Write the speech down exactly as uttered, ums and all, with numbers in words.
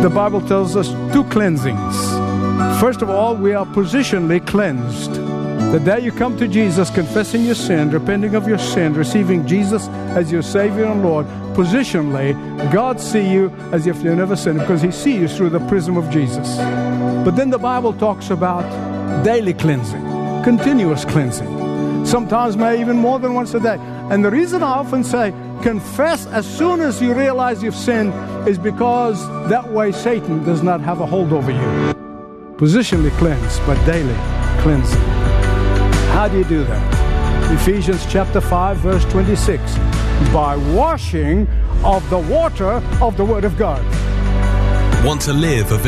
the Bible tells us two cleansings. First of all, we are positionally cleansed. The day you come to Jesus, confessing your sin, repenting of your sin, receiving Jesus as your Savior and Lord, positionally, God sees you as if you never sinned, because He sees you through the prism of Jesus. But then the Bible talks about daily cleansing, continuous cleansing, sometimes maybe even more than once a day. And the reason I often say confess as soon as you realize you've sinned is because that way Satan does not have a hold over you. Positionally cleansed, but daily cleansing. How do you do that? Ephesians chapter five, verse twenty-six. By washing of the water of the Word of God. Want to live a